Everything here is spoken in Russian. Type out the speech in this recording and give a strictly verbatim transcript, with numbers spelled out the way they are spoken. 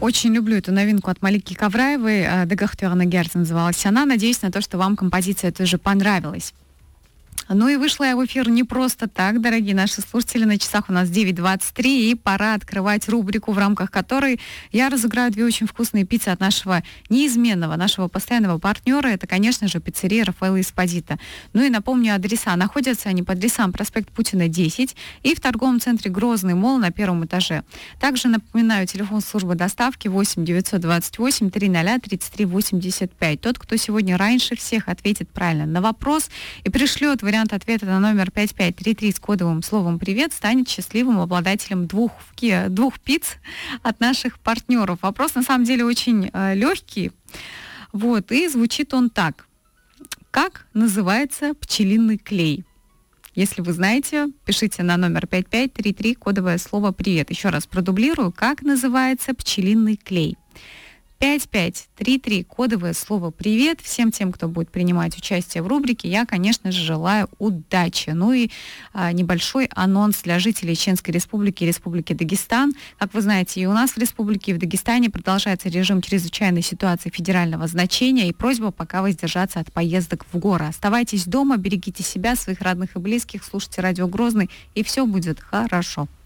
Очень люблю эту новинку от Малики Кавраевой. «Дегахтёрна Герц» называлась она. Надеюсь на то, что вам композиция тоже понравилась. Ну и вышла я в эфир не просто так, дорогие наши слушатели. На часах у нас девять двадцать три, и пора открывать рубрику, в рамках которой я разыграю две очень вкусные пиццы от нашего неизменного, нашего постоянного партнера. Это, конечно же, пиццерия Рафаэлло Эспозито. Ну и напомню адреса. Находятся они по адресам: проспект Путина, десять, и в торговом центре Грозный молл на первом этаже. Также напоминаю, телефон службы доставки восемь девятьсот двадцать восемь триста тридцать три восемьдесят пять. Тот, кто сегодня раньше всех ответит правильно на вопрос и пришлет вариант ответа на номер пять пять три три с кодовым словом «Привет», станет счастливым обладателем двух, двух пиц от наших партнеров. Вопрос на самом деле очень э, легкий. Вот, и звучит он так. Как называется пчелиный клей? Если вы знаете, пишите на номер пять пять три три кодовое слово «Привет». Еще раз продублирую. Как называется пчелиный клей? пять пять три три, кодовое слово «Привет». Всем тем, кто будет принимать участие в рубрике, я, конечно же, желаю удачи. Ну и а, небольшой анонс для жителей Чеченской Республики и Республики Дагестан. Как вы знаете, и у нас в Республике, и в Дагестане продолжается режим чрезвычайной ситуации федерального значения, и просьба пока воздержаться от поездок в горы. Оставайтесь дома, берегите себя, своих родных и близких, слушайте радио Грозный, и все будет хорошо.